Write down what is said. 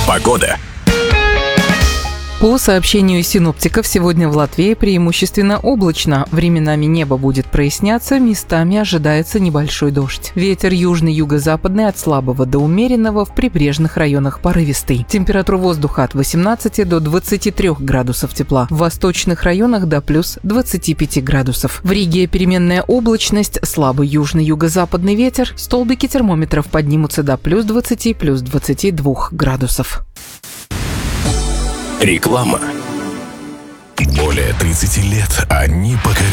Погода. По сообщению синоптиков, сегодня в Латвии преимущественно облачно. Временами небо будет проясняться, местами ожидается небольшой дождь. Ветер южный, юго-западный от слабого до умеренного, в прибрежных районах порывистый. Температура воздуха от 18 до 23 градусов тепла. В восточных районах до плюс 25 градусов. В Риге переменная облачность, слабый южный, юго-западный ветер. Столбики термометров поднимутся до плюс 20, плюс 22 градусов. Реклама. Более 30 лет они покоряют